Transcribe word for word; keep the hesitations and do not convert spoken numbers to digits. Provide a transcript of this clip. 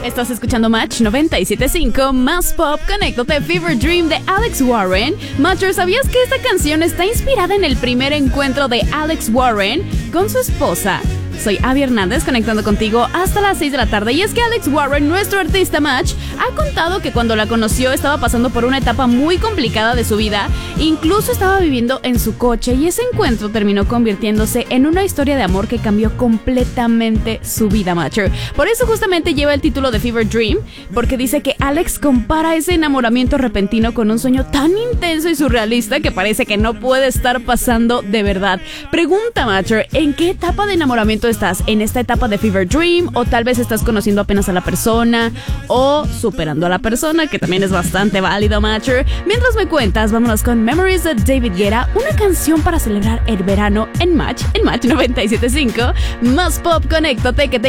Estás escuchando Match noventa y siete punto cinco, más pop, conéctate, Fever Dream de Alex Warren. Matcher, ¿sabías que esta canción está inspirada en el primer encuentro de Alex Warren con su esposa? Soy Abby Hernández, conectando contigo hasta las seis de la tarde. Y es que Alex Warren, nuestro artista Match, ha contado que cuando la conoció estaba pasando por una etapa muy complicada de su vida. Incluso estaba viviendo en su coche y ese encuentro terminó convirtiéndose en una historia de amor que cambió completamente su vida, Matcher. Por eso justamente lleva el título de Fever Dream, porque dice que Alex compara ese enamoramiento repentino con un sueño tan intenso y surrealista que parece que no puede estar pasando de verdad. Pregunta, Matcher, ¿en qué etapa de enamoramiento estás? ¿En esta etapa de Fever Dream? ¿O tal vez estás conociendo apenas a la persona? ¿O superando a la persona? Que también es bastante válido, Matcher. Mientras me cuentas, vámonos con Memories de David Guetta, una canción para celebrar el verano en Match, en Match noventa y siete punto cinco. Más pop, conéctate, que te